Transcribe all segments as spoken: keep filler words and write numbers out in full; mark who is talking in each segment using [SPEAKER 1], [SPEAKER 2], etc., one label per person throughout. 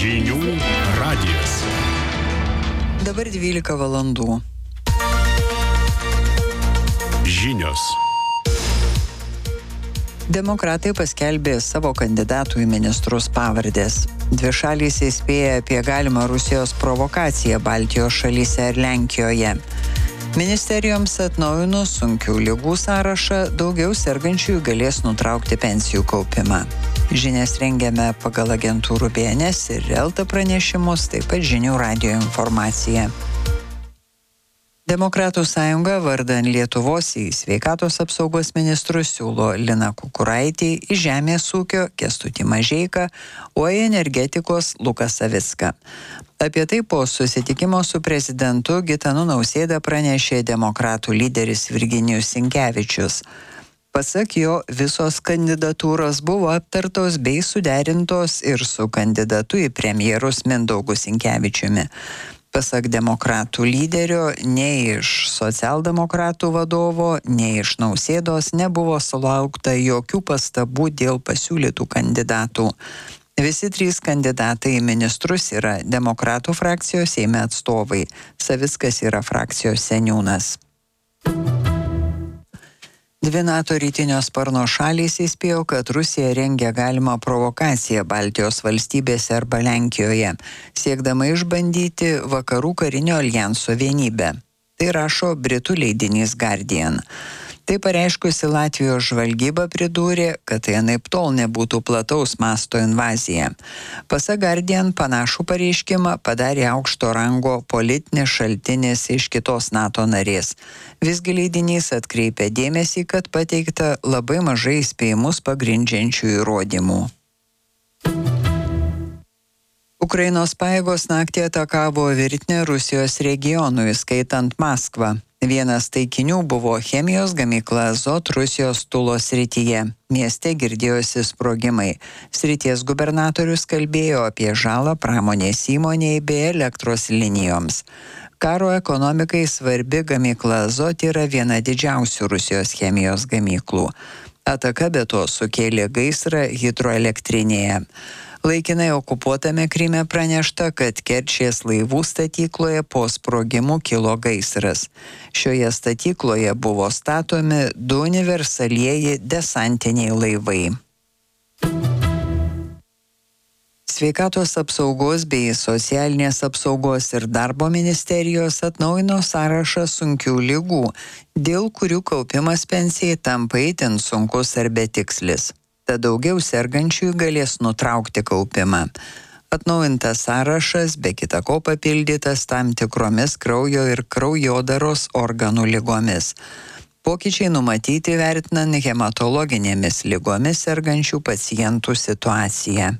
[SPEAKER 1] Žinių radijas.
[SPEAKER 2] Dabar dvylika valandų.
[SPEAKER 1] Žinios.
[SPEAKER 2] Demokratai paskelbė savo kandidatų į ministrus pavardės. Dvišalys įspėja apie galimą Rusijos provokaciją Baltijos šalyse ir Lenkijoje. Ministerijoms atnaujinus sunkių ligų sąrašą, daugiau sergančiųjų galės nutraukti pensijų kaupimą. Žinias rengiame pagal agentūrų B N S ir Elta pranešimus, taip pat Žinių radijo informacija. Demokratų sąjunga vardan Lietuvos į sveikatos apsaugos ministrus siūlo Liną Kukuraitį, į žemės ūkio Kęstutį Mažeiką, o į energetikos Luką Savicką. Apie tai po susitikimo su prezidentu Gitanu Nausėda pranešė demokratų lyderis Virginijus Sinkevičius. Pasak jo, visos kandidatūros buvo aptartos bei suderintos ir su kandidatu į premjerus Mindaugu Sinkevičiumi. Pasak demokratų lyderio, nei iš socialdemokratų vadovo, nei iš Nausėdos nebuvo sulaukta jokių pastabų dėl pasiūlytų kandidatų. Visi trys kandidatai į ministrus yra demokratų frakcijos Seime atstovai. Savickas yra frakcijos seniūnas. Dvi NATO rytinio sparno šalys įspėjo, kad Rusija rengia galimą provokaciją Baltijos valstybėse arba Lenkijoje, siekdama išbandyti vakarų karinio aljanso vienybę. Tai rašo britų leidinys Guardian. Tai pareiškusi Latvijos žvalgyba pridūrė, kad tai anaiptol nebūtų plataus masto invazija. Pasak Guardian, panašų pareiškimą padarė aukšto rango politinis šaltinis iš kitos NATO narės. Visgi leidinys atkreipė dėmesį, kad pateikta labai mažai įspėjimus pagrindžiančių įrodymų. Ukrainos pajėgos naktį atakavo virtinę Rusijos regionų, įskaitant Maskvą. Vienas taikinių buvo chemijos gamykla Azot Rusijos Tulos srityje. Mieste girdėjosi sprogimai. Srities gubernatorius kalbėjo apie žalą pramonės įmonei bei elektros linijoms. Karo ekonomikai svarbi gamykla Azot yra viena didžiausių Rusijos chemijos gamyklų. Ataka be to sukėlė gaisrą hidroelektrinėje. Laikinai okupuotame Kryme pranešta, kad Kerčės laivų statykloje po sprogimų kilo gaisras. Šioje statykloje buvo statomi du universalieji desantiniai laivai. Sveikatos apsaugos bei socialinės apsaugos ir darbo ministerijos atnaujino sąrašą sunkių ligų, dėl kurių kaupimas pensijai tampa itin sunkus ar betikslis. Tad daugiau sergančiųjų galės nutraukti kaupimą. Atnaujintas sąrašas, be kita ko papildytas tam tikromis kraujo ir kraujodaros organų ligomis. Pokyčiai numatyti vertinant hematologinėmis ligomis sergančių pacientų situaciją.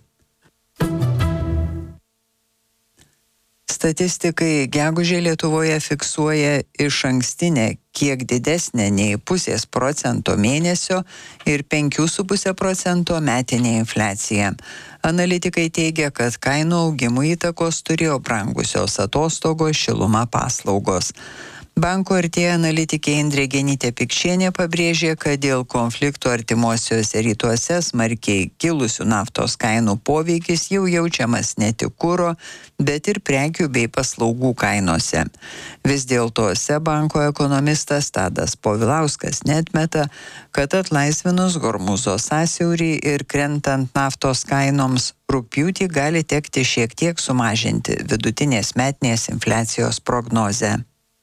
[SPEAKER 2] Statistikai gegužę Lietuvoje fiksuoja išankstinę kiek didesnė nei pusės procento mėnesio ir penkių su puse procento metinė infliacija. Analitikai teigia, kad kainų augimų įtakos turėjo brangusios atostogos, šiluma, paslaugos. Banko artėja analitikė Indrė Genytė Pikčienė pabrėžė, kad dėl konfliktų artimuosiuose rytuose smarkiai kilusių naftos kainų poveikis jau jaučiamas ne tik kuro, bet ir prekių bei paslaugų kainose. Vis dėlto SEB banko ekonomistas Tadas Povilauskas neatmeta, kad atlaisvinus Hormūzo sąsiaurį ir krentant naftos kainoms, rugpjūtį gali tekti šiek tiek sumažinti vidutinės metinės infliacijos prognozę.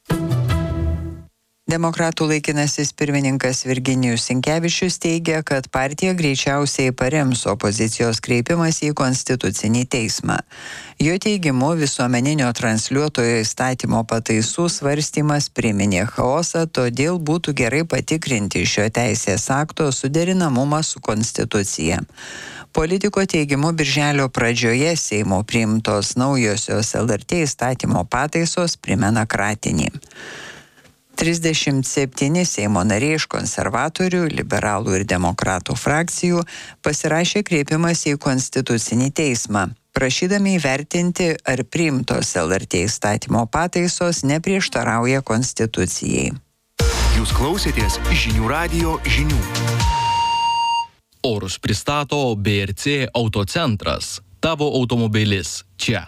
[SPEAKER 2] Demokratų laikinasis pirmininkas Virginijus Sinkevičius teigia, kad partija greičiausiai parems opozicijos kreipimąsi į Konstitucinį teismą. Jo teigimu, visuomeninio transliuotojo įstatymo pataisų svarstymas priminė chaosą, todėl būtų gerai patikrinti šio teisės akto suderinamumą su Konstitucija. Politiko teigimu, birželio pradžioje Seimo priimtos naujosios L R T įstatymo pataisos primena kratinį. trisdešimt septyni Seimo nariai iš konservatorių, liberalų ir demokratų frakcijų pasirašė kreipimąsi į Konstitucinį teismą, prašydami įvertinti, ar priimtos L R T įstatymo pataisos neprieštarauja Konstitucijai.
[SPEAKER 1] Jūs klausėtės Žinių radijo žinių.
[SPEAKER 3] Orus pristato B R C Autocentras. tavo automobilis čia.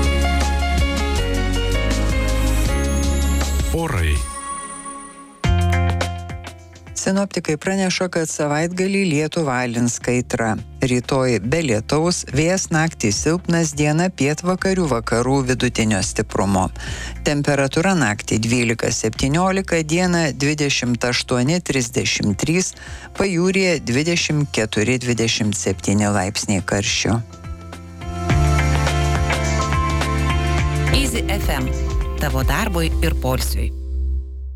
[SPEAKER 1] Orai.
[SPEAKER 2] Sinoptikai praneša, kad savaitgalį lietų valins kaitra. Rytoj be lietaus, vėjas naktį silpnas, diena pietvakarių vakarų vidutinio stiprumo. Temperatūra naktį dvylika septyniolika, dieną dvidešimt aštuoni trisdešimt trys, pajūryje dvidešimt keturi dvidešimt septyni laipsniai karščio.
[SPEAKER 4] Easy ef em. Tavo darbui ir poilsiui.